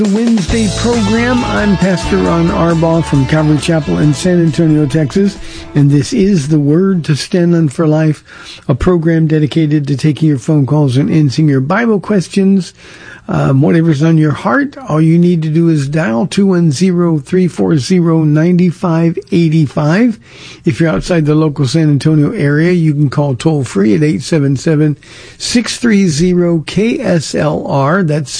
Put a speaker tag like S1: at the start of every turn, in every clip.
S1: The Wednesday program. I'm Pastor Ron Arbaugh from Calvary Chapel in San Antonio, Texas, and this is The Word to Stand on for Life, a program dedicated to taking your phone calls and answering your Bible questions. Whatever's on your heart, all you need to do is dial 210-340-9585. If you're outside the local San Antonio area, you can call toll-free at 877-630-KSLR. That's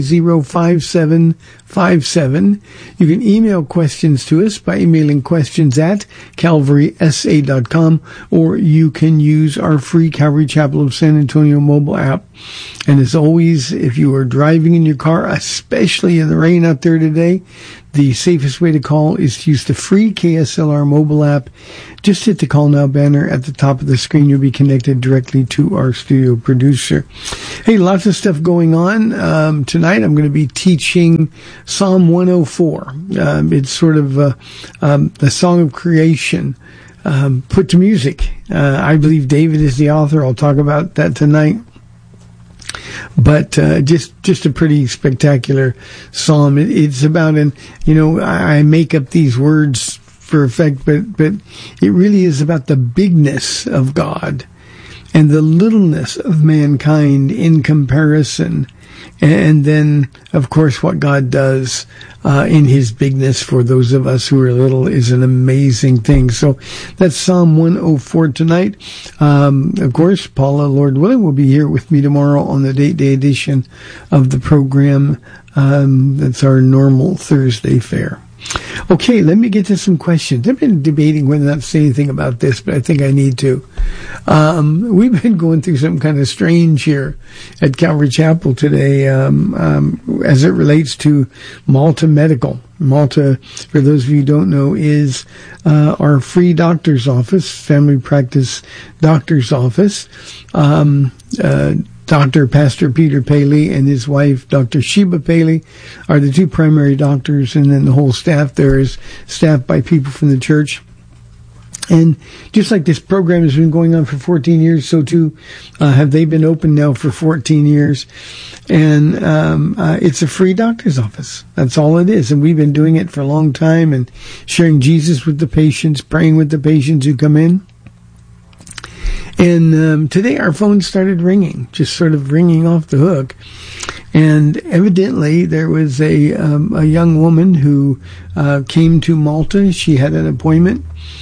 S1: 630-5757. You can email questions to us by emailing questions at calvarysa.com, or you can use our free Calvary Chapel of San Antonio mobile app. And as always, if you are driving in your car, especially in the rain out there today, the safest way to call is to use the free KSLR mobile app. Just hit the Call Now banner at the top of the screen. You'll be connected directly to our studio producer. Hey, lots of stuff going on. Tonight I'm going to be teaching Psalm 104. It's sort of the song of creation put to music. I believe David is the author. I'll talk about that tonight. But just a pretty spectacular psalm. It's about I make up these words for effect, but it really is about the bigness of God and the littleness of mankind in comparison. And then, of course, what God does in his bigness for those of us who are little is an amazing thing. So that's Psalm 104 tonight. Of course, Paula, Lord willing, will be here with me tomorrow on the Date Day edition of the program. That's our normal Thursday fare. Okay, let me get to some questions. I've been debating whether or not to say anything about this, but I think I need to. We've been going through something kind of strange here at Calvary Chapel today as it relates to Malta Medical. Malta, for those of you who don't know, is our free doctor's office, family practice doctor's office. Pastor Peter Paley and his wife, Dr. Sheba Paley, are the two primary doctors, and then the whole staff there is staffed by people from the church. And just like this program has been going on for 14 years, so too have they been open now for 14 years. And it's a free doctor's office. That's all it is. And we've been doing it for a long time and sharing Jesus with the patients, praying with the patients who come in. And today our phone started ringing, just sort of ringing off the hook. And evidently there was a young woman who came to Malta. She had an appointment.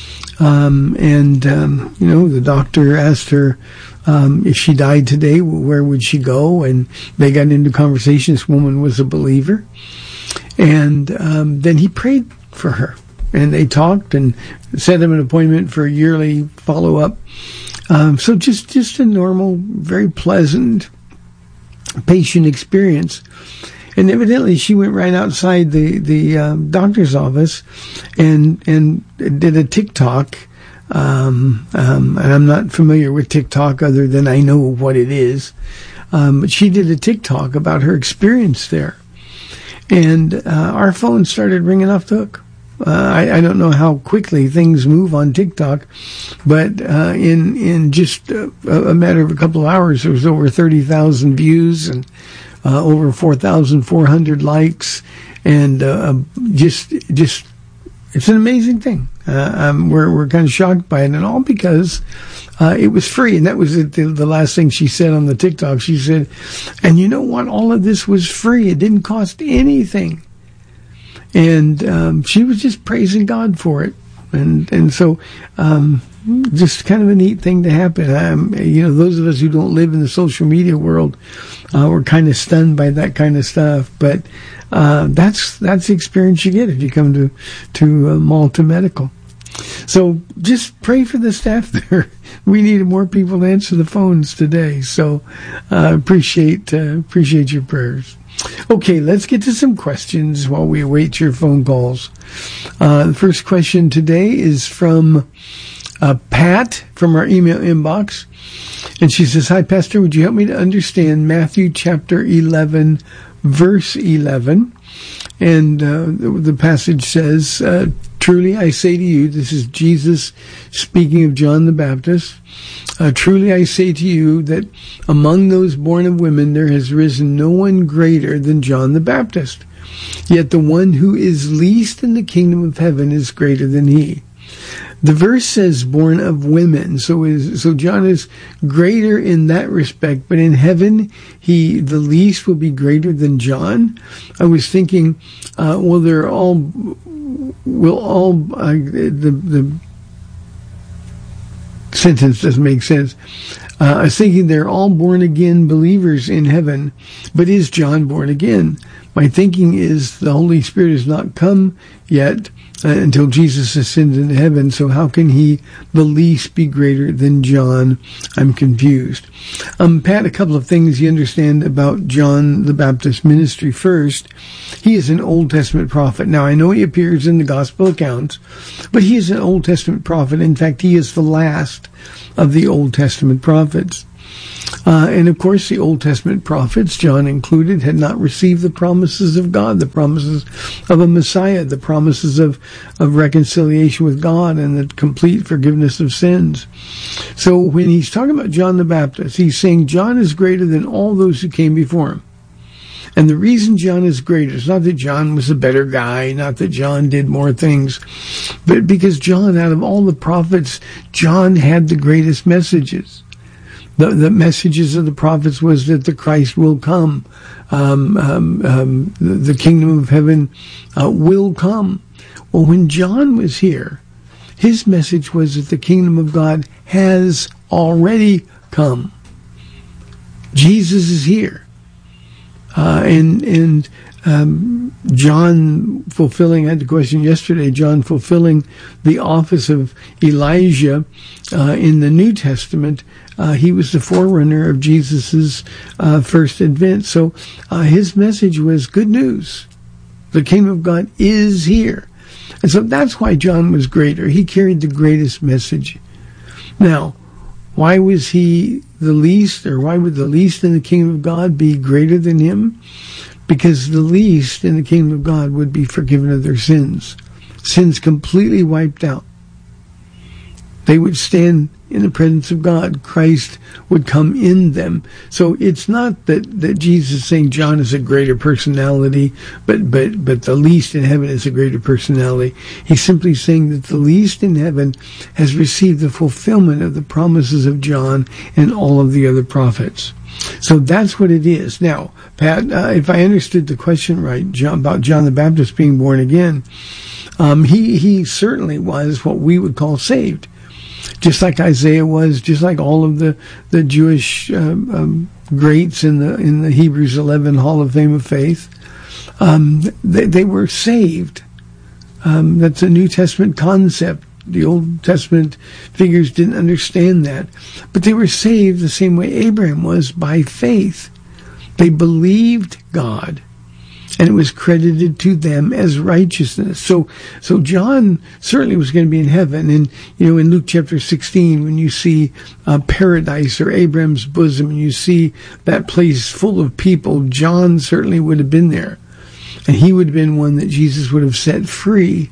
S1: The doctor asked her if she died today, where would she go? And they got into conversation. This woman was a believer. And then he prayed for her. And they talked and set him an appointment for a yearly follow-up. So just a normal, very pleasant patient experience. And evidently she went right outside the doctor's office and did a TikTok. And I'm not familiar with TikTok other than I know what it is. But she did a TikTok about her experience there. And our phone started ringing off the hook. I don't know how quickly things move on TikTok, but in just a matter of a couple of hours, there was over 30,000 views and over 4,400 likes, and just it's an amazing thing. We're kind of shocked by it, and all because it was free, and that was the last thing she said on the TikTok. She said, "And you know what? All of this was free. It didn't cost anything." And she was just praising God for it. And so just kind of a neat thing to happen. Those of us who don't live in the social media world, we're kind of stunned by that kind of stuff. But that's the experience you get if you come to Malta Medical. So just pray for the staff there. We needed more people to answer the phones today. So appreciate your prayers. Okay, let's get to some questions while we await your phone calls. The first question today is from Pat from our email inbox. And she says, "Hi, Pastor, would you help me to understand Matthew chapter 11, verse 11? And the passage says, truly I say to you," this is Jesus speaking of John the Baptist, "truly I say to you that among those born of women there has risen no one greater than John the Baptist. Yet the one who is least in the kingdom of heaven is greater than he. The verse says born of women, so John is greater in that respect, but in heaven, the least will be greater than John. I was thinking, the sentence doesn't make sense. I was thinking they're all born again believers in heaven, but is John born again? My thinking is the Holy Spirit has not come yet until Jesus ascended into heaven, so how can he, the least, be greater than John? I'm confused. Pat, a couple of things you understand about John the Baptist ministry. First, he is an Old Testament prophet. Now, I know he appears in the Gospel accounts, but he is an Old Testament prophet. In fact, he is the last of the Old Testament prophets. And of course, the Old Testament prophets, John included, had not received the promises of God, the promises of a Messiah, the promises of reconciliation with God and the complete forgiveness of sins. So when he's talking about John the Baptist, he's saying John is greater than all those who came before him. And the reason John is greater is not that John was a better guy, not that John did more things, but because John, out of all the prophets, John had the greatest messages. The messages of the prophets was that the Christ will come. The kingdom of heaven will come. Well, when John was here, his message was that the kingdom of God has already come. Jesus is here. John fulfilling, I had the question yesterday, John fulfilling the office of Elijah in the New Testament, he was the forerunner of Jesus's first advent. So his message was good news. The kingdom of God is here. And so that's why John was greater. He carried the greatest message. Now, why was he the least, or why would the least in the kingdom of God be greater than him? Because the least in the kingdom of God would be forgiven of their sins. Sins completely wiped out. They would stand in the presence of God. Christ would come in them. So it's not that Jesus is saying John is a greater personality, but the least in heaven is a greater personality. He's simply saying that the least in heaven has received the fulfillment of the promises of John and all of the other prophets. So that's what it is. Now, Pat, if I understood the question right, about John the Baptist being born again, he certainly was what we would call saved. Just like Isaiah was, just like all of the Jewish greats in the Hebrews 11 Hall of Fame of Faith, they were saved. That's a New Testament concept. The Old Testament figures didn't understand that, but they were saved the same way Abraham was, by faith. They believed God, and it was credited to them as righteousness. So John certainly was going to be in heaven. And, in Luke chapter 16, when you see paradise or Abraham's bosom, and you see that place full of people, John certainly would have been there. And he would have been one that Jesus would have set free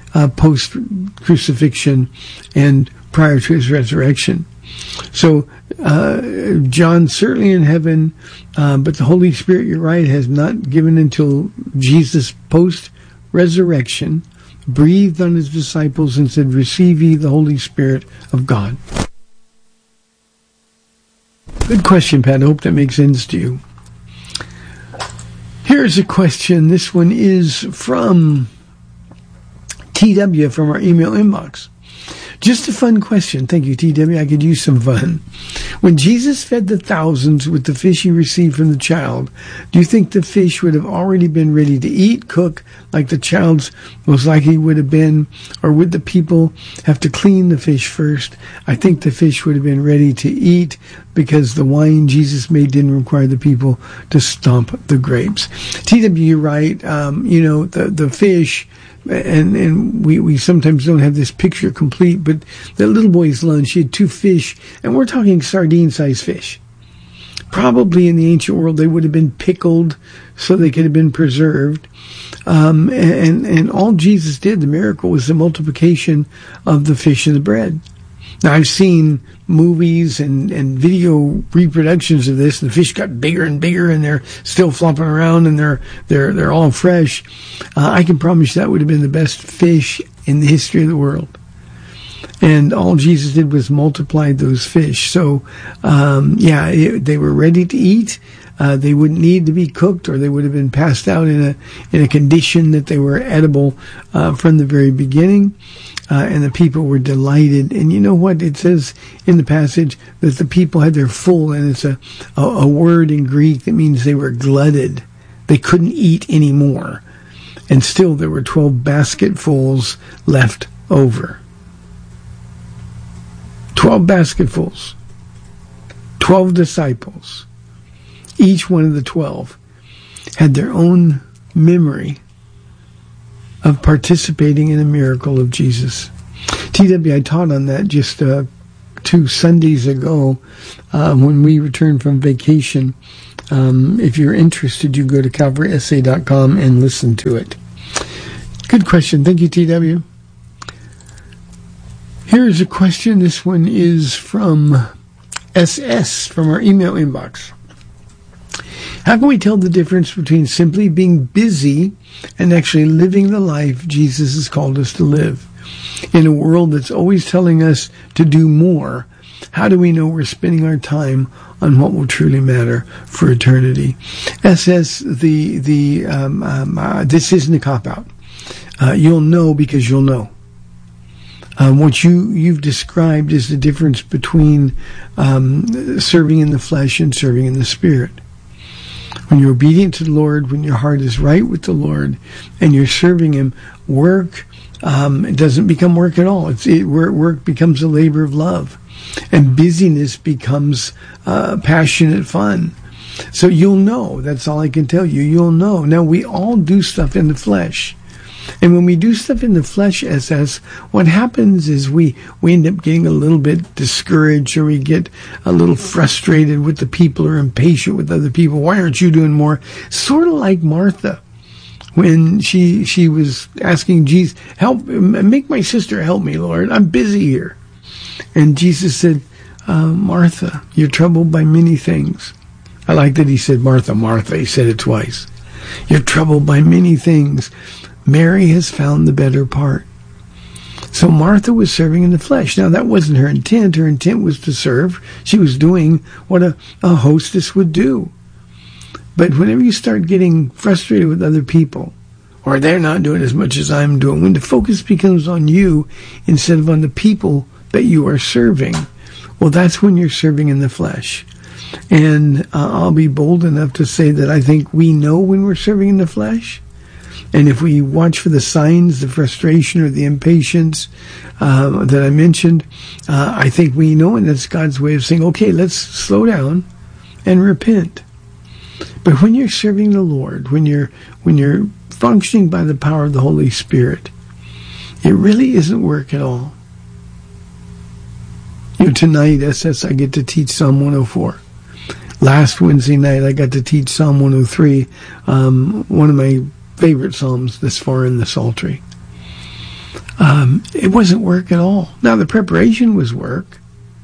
S1: post-crucifixion and prior to his resurrection. So John certainly in heaven, but the Holy Spirit, you're right, has not given until Jesus post-resurrection breathed on his disciples and said, "Receive ye the Holy Spirit of God." Good question, Pat. I hope that makes sense to you. Here's a question. This one is from TW from our email inbox. Just a fun question. Thank you, TW. I could use some fun. When Jesus fed the thousands with the fish he received from the child, do you think the fish would have already been ready to eat, cook, like the child's most likely would have been? Or would the people have to clean the fish first? I think the fish would have been ready to eat because the wine Jesus made didn't require the people to stomp the grapes. TW, you're right. The fish... And we sometimes don't have this picture complete, but the little boy's lunch, he had 2 fish, and we're talking sardine-sized fish. Probably in the ancient world, they would have been pickled so they could have been preserved. And all Jesus did, the miracle, was the multiplication of the fish and the bread. Now, I've seen movies and video reproductions of this. The fish got bigger and bigger, and they're still flopping around, and they're all fresh. I can promise you that would have been the best fish in the history of the world. And all Jesus did was multiply those fish. So, they were ready to eat. They wouldn't need to be cooked, or they would have been passed out in a condition that they were edible from the very beginning. And the people were delighted. And you know what? It says in the passage that the people had their full, and it's a word in Greek that means they were glutted. They couldn't eat anymore. And still there were 12 basketfuls left over. 12 basketfuls. 12 disciples. Each one of the 12 had their own memory of participating in a miracle of Jesus. TW, I taught on that just 2 Sundays ago when we returned from vacation. If you're interested, you go to CalvarySA.com and listen to it. Good question. Thank you, TW. Here's a question. This one is from SS, from our email inbox. How can we tell the difference between simply being busy and actually living the life Jesus has called us to live? In a world that's always telling us to do more, how do we know we're spending our time on what will truly matter for eternity? SS, this isn't a cop-out. You'll know because you'll know. What you've described is the difference between serving in the flesh and serving in the spirit. When you're obedient to the Lord, when your heart is right with the Lord, and you're serving Him, work it doesn't become work at all. Work becomes a labor of love, and busyness becomes passionate fun. So you'll know. That's all I can tell you. You'll know. Now, we all do stuff in the flesh. And when we do stuff in the flesh, SS, what happens is we end up getting a little bit discouraged, or we get a little frustrated with the people, or impatient with other people. Why aren't you doing more? Sort of like Martha, when she was asking Jesus, help, make my sister help me, Lord. I'm busy here. And Jesus said, Martha, you're troubled by many things. I like that he said, Martha, Martha. He said it twice. You're troubled by many things. Mary has found the better part. So Martha was serving in the flesh. Now, that wasn't her intent. Her intent was to serve. She was doing what a hostess would do. But whenever you start getting frustrated with other people, or they're not doing as much as I'm doing, when the focus becomes on you instead of on the people that you are serving, well, that's when you're serving in the flesh. And I'll be bold enough to say that I think we know when we're serving in the flesh. And if we watch for the signs, the frustration or the impatience that I mentioned, I think we know, and that's God's way of saying, okay, let's slow down and repent. But when you're serving the Lord, when you're functioning by the power of the Holy Spirit, it really isn't work at all. Tonight, SS, I get to teach Psalm 104. Last Wednesday night, I got to teach Psalm 103, one of my favorite psalms this far in the Psaltery. It wasn't work at all. Now, the preparation was work,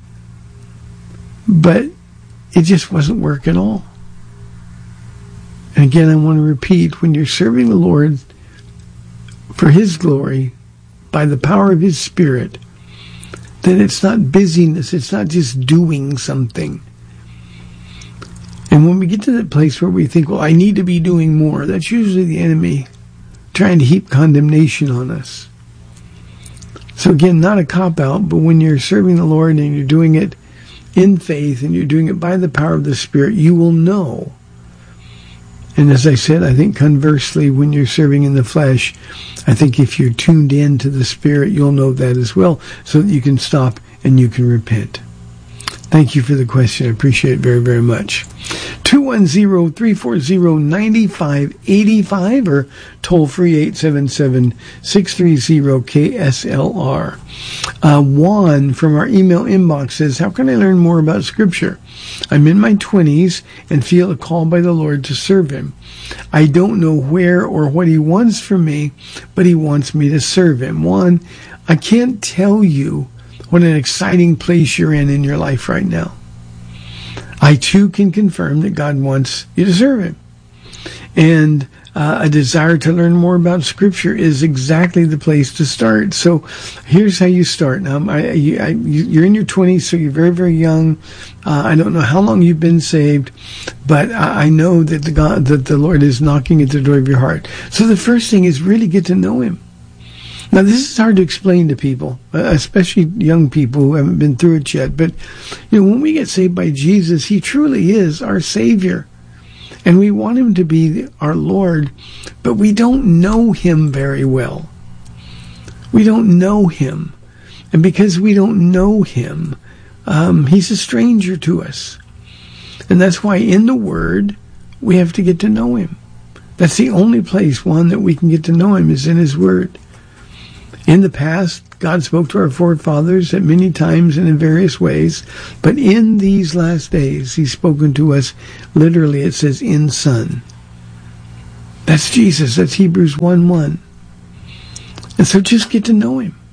S1: but it just wasn't work at all. And again, I want to repeat, when you're serving the Lord for His glory, by the power of His Spirit, then it's not busyness, it's not just doing something. And when we get to that place where we think, well, I need to be doing more, that's usually the enemy trying to heap condemnation on us. So again, not a cop-out, but when you're serving the Lord and you're doing it in faith and you're doing it by the power of the Spirit, you will know. And as I said, I think conversely, when you're serving in the flesh, I think if you're tuned in to the Spirit, you'll know that as well, so that you can stop and you can repent. Thank you for the question. I appreciate it very, very much. 210-340-9585 or toll free 877-630-KSLR. Juan from our email inbox says, how can I learn more about Scripture? I'm in my 20s and feel a call by the Lord to serve Him. I don't know where or what He wants from me, but He wants me to serve Him. Juan, I can't tell you What an exciting place you're in your life right now. I too can confirm that God wants you to serve Him. And a desire to learn more about Scripture is exactly the place to start. So here's how you start. Now, you're in your 20s, so you're very, very young. I don't know how long you've been saved, but I know that the Lord is knocking at the door of your heart. So the first thing is really get to know Him. Now, this is hard to explain to people, especially young people who haven't been through it yet. But, when we get saved by Jesus, He truly is our Savior. And we want Him to be our Lord, but we don't know Him very well. We don't know Him. And because we don't know Him, He's a stranger to us. And that's why in the Word, we have to get to know Him. That's the only place, that we can get to know Him is in His Word. In the past, God spoke to our forefathers at many times and in various ways, but in these last days, He's spoken to us, literally, it says, in Son. That's Jesus. That's Hebrews 1:1. And so just get to know Him.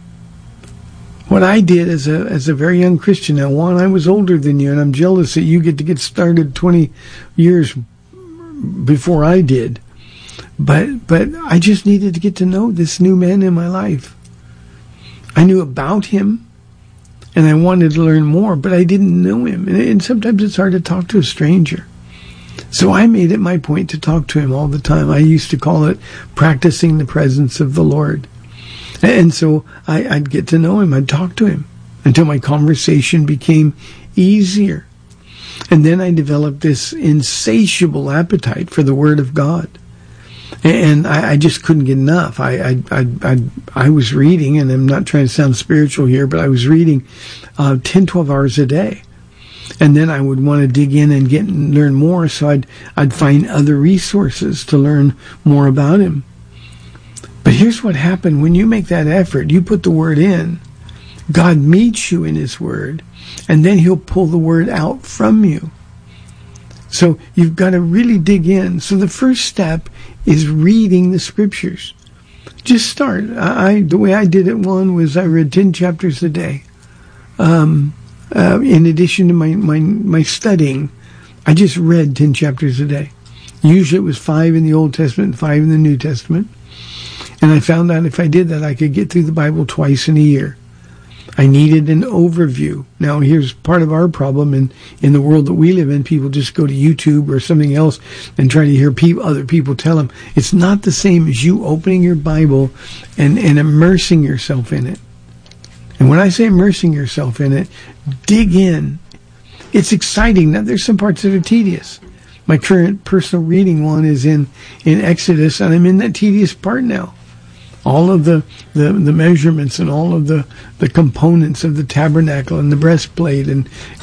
S1: What I did as a very young Christian, now, Juan, I was older than you, and I'm jealous that you get to get started 20 years before I did. But I just needed to get to know this new man in my life. I knew about him, and I wanted to learn more, but I didn't know him. And sometimes it's hard to talk to a stranger. So I made it my point to talk to him all the time. I used to call it practicing the presence of the Lord. And so I'd get to know him. I'd talk to him until my conversation became easier. And then I developed this insatiable appetite for the Word of God. And I just couldn't get enough. I was reading, and I'm not trying to sound spiritual here, but I was reading 10, 12 hours a day. And then I would want to dig in and learn more, so I'd find other resources to learn more about Him. But here's what happened. When you make that effort, you put the Word in, God meets you in His Word, and then He'll pull the Word out from you. So you've got to really dig in. So the first step is reading the Scriptures. Just start. The way I did it, one was I read 10 chapters a day. In addition to my studying, I just read 10 chapters a day. Usually it was 5 in the Old Testament and 5 in the New Testament. And I found out if I did that, I could get through the Bible twice in a year. I needed an overview. Now, here's part of our problem in the world that we live in. People just go to YouTube or something else and try to hear other people tell them. It's not the same as you opening your Bible and immersing yourself in it. And when I say immersing yourself in it, dig in. It's exciting. Now, there's some parts that are tedious. My current personal reading one is in Exodus, and I'm in that tedious part now. All of the measurements and all of the components of the tabernacle and the breastplate and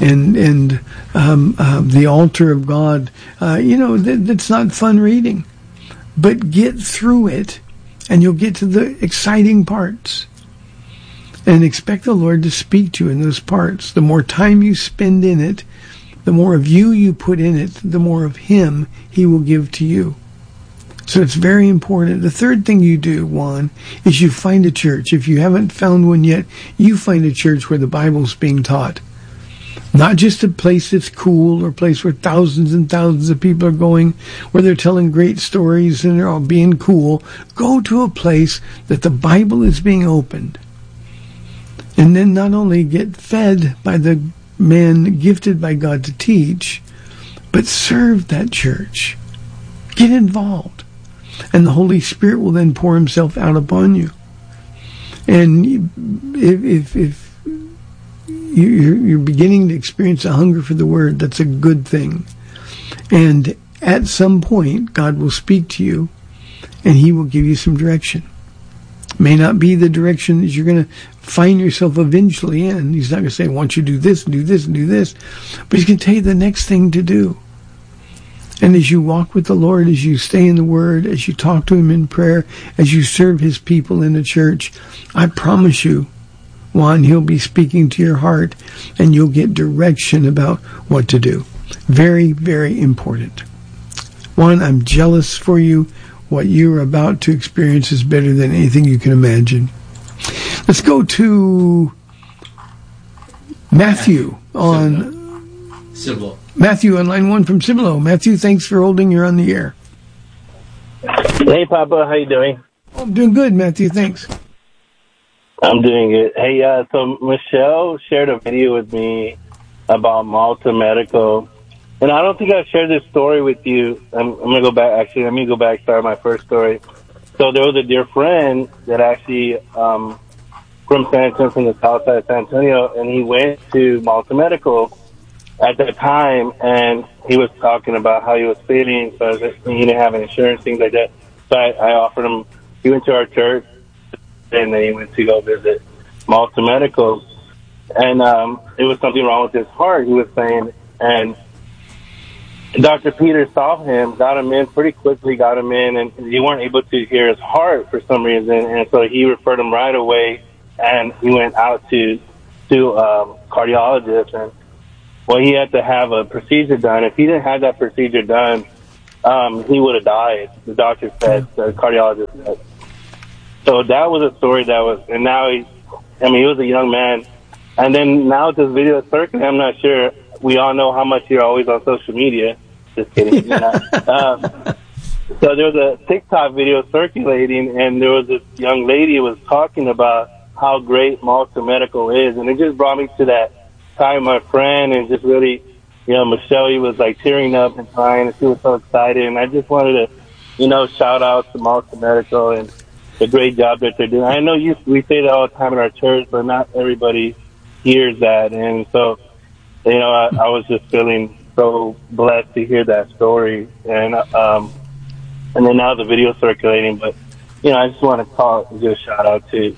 S1: the altar of God, that's not fun reading. But get through it, and you'll get to the exciting parts. And expect the Lord to speak to you in those parts. The more time you spend in it, the more of you put in it, the more of Him He will give to you. So it's very important. The third thing you do, Juan, is you find a church. If you haven't found one yet, you find a church where the Bible's being taught. Not just a place that's cool or a place where thousands and thousands of people are going, where they're telling great stories and they're all being cool. Go to a place that the Bible is being opened. And then not only get fed by the man gifted by God to teach, but serve that church. Get involved. And the Holy Spirit will then pour Himself out upon you. And if you're beginning to experience a hunger for the Word, that's a good thing. And at some point, God will speak to you, and He will give you some direction. It may not be the direction that you're going to find yourself eventually in. He's not going to say, I want you to do this, do this, and do this. But He's going to tell you the next thing to do. And as you walk with the Lord, as you stay in the Word, as you talk to Him in prayer, as you serve His people in a church, I promise you, Juan, He'll be speaking to your heart, and you'll get direction about what to do. Very, very important. Juan, I'm jealous for you. What you're about to experience is better than anything you can imagine. Let's go to Matthew on
S2: Cibolo.
S1: Matthew on line 1 from Cibolo. Matthew, thanks for holding. You're on the air.
S3: Hey, Papa, how you doing?
S1: Oh, I'm doing good, Matthew. Thanks.
S3: I'm doing good. Hey, so Michelle shared a video with me about Malta Medical, and I don't think I've shared this story with you. I'm gonna go back. Actually, let me go back. Start my first story. So there was a dear friend that actually from San Antonio, from the south side of San Antonio, and he went to Malta Medical at that time, and he was talking about how he was feeling, so that he didn't have insurance, things like that. So I offered him. He went to our church, and then he went to go visit Malta Medical, and it was something wrong with his heart, he was saying, and Dr. Peter saw him, got him in pretty quickly, and he weren't able to hear his heart for some reason, and so he referred him right away, and he went out to cardiologist, and well, he had to have a procedure done. If he didn't have that procedure done, he would have died, the doctor said, the cardiologist said. So that was a story and now he was a young man. And then now this video is circulating, I'm not sure. We all know how much you're always on social media. Just kidding. You're not. So there was a TikTok video circulating, and there was this young lady who was talking about how great Malta Medical is. And it just brought me to that time, my friend, and just really, Michelle, he was like tearing up and crying, and she was so excited. And I just wanted to, shout out to Malta Medical and the great job that they're doing. I know we say that all the time in our church, but not everybody hears that. And so, I was just feeling so blessed to hear that story. And then now the video circulating. But, I just want to give a shout out to,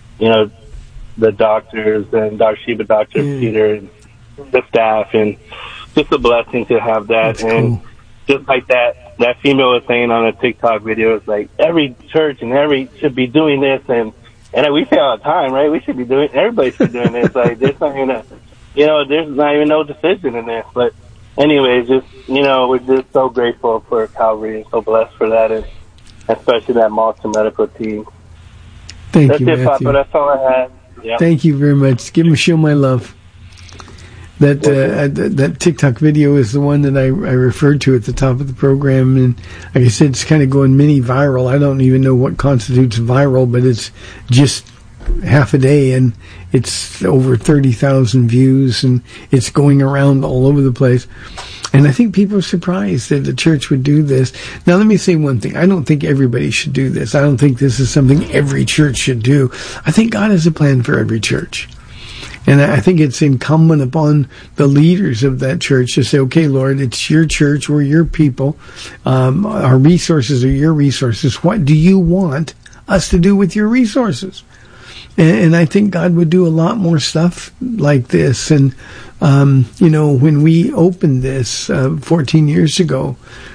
S3: the doctors and Dr. Sheba, Dr. Peter, and the staff, and just a blessing to have that.
S1: That's
S3: and
S1: cool.
S3: Just like that female was saying on a TikTok video, it's like every church and should be doing this, and we say all the time, right? Everybody should be doing this. Like there's not even there's not even no decision in this. But anyways, just we're just so grateful for Calvary and so blessed for that, and especially that Malta Medical team.
S1: Thank you,
S3: Matthew. Papa. That's all I had. Yep.
S1: Thank you very much. Give Michelle my love. That TikTok video is the one that I referred to at the top of the program, and like I said, it's kind of going mini viral. I don't even know what constitutes viral, but it's just half a day, and it's over 30,000 views, and it's going around all over the place. And I think people are surprised that the church would do this. Now, let me say one thing. I don't think everybody should do this. I don't think this is something every church should do. I think God has a plan for every church. And I think it's incumbent upon the leaders of that church to say, okay, Lord, it's your church, we're your people, our resources are your resources. What do you want us to do with your resources? And I think God would do a lot more stuff like this. And, when we opened this 14 years ago,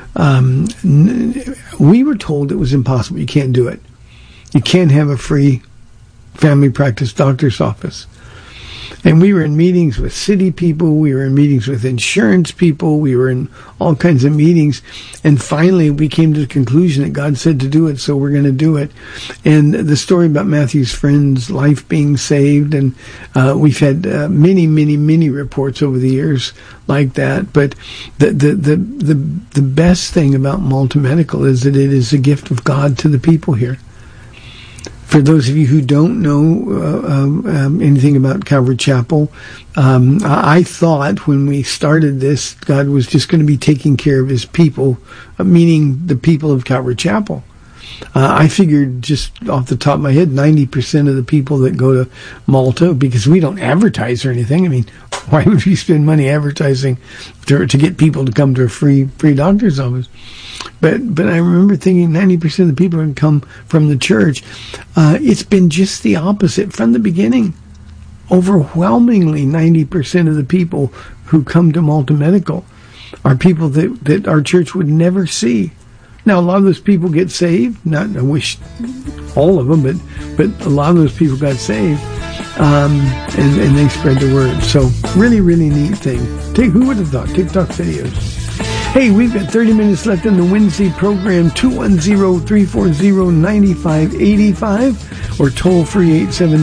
S1: we were told it was impossible. You can't do it. You can't have a free family practice doctor's office. And we were in meetings with city people, we were in meetings with insurance people, we were in all kinds of meetings, and finally we came to the conclusion that God said to do it, so we're going to do it. And the story about Matthew's friend's life being saved, and we've had many, many, many reports over the years like that. But the best thing about Malta Medical is that it is a gift of God to the people here. For those of you who don't know anything about Calvary Chapel, I thought when we started this, God was just going to be taking care of his people, meaning the people of Calvary Chapel. I figured just off the top of my head, 90% of the people that go to Malta, because we don't advertise or anything. I mean, why would we spend money advertising to get people to come to a free doctor's office? But I remember thinking 90% of the people are going to come from the church. It's been just the opposite from the beginning. Overwhelmingly, 90% of the people who come to Malta Medical are people that our church would never see. Now, a lot of those people get saved. I wish all of them, but a lot of those people got saved, and they spread the word. So, really, really neat thing. Who would have thought? TikTok videos. Hey, we've got 30 minutes left in the Wednesday program, 210-340-9585. or toll free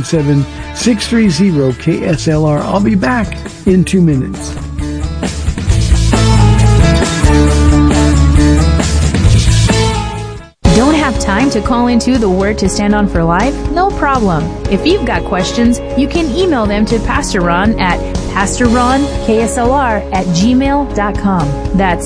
S1: 877-630-KSLR. I'll be back in 2 minutes.
S2: Don't have time to call into the Word to Stand On for Life? No problem. If you've got questions, you can email them to Pastor Ron at PastorRonKSLR@gmail.com. That's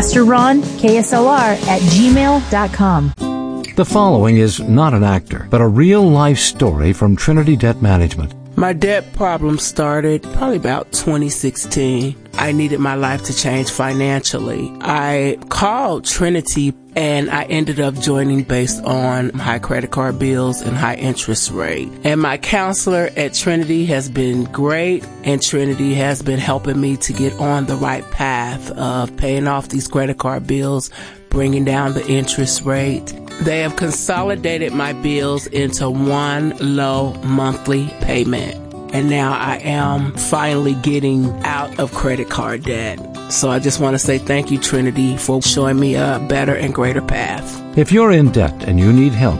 S2: PastorRonKSLR@gmail.com.
S4: The following is not an actor, but a real-life story from Trinity Debt Management.
S5: My debt problem started probably about 2016. I needed my life to change financially. I called Trinity and I ended up joining based on high credit card bills and high interest rate. And my counselor at Trinity has been great, and Trinity has been helping me to get on the right path of paying off these credit card bills, bringing down the interest rate. They have consolidated my bills into one low monthly payment. And now I am finally getting out of credit card debt. So I just want to say thank you, Trinity, for showing me a better and greater path.
S4: If you're in debt and you need help,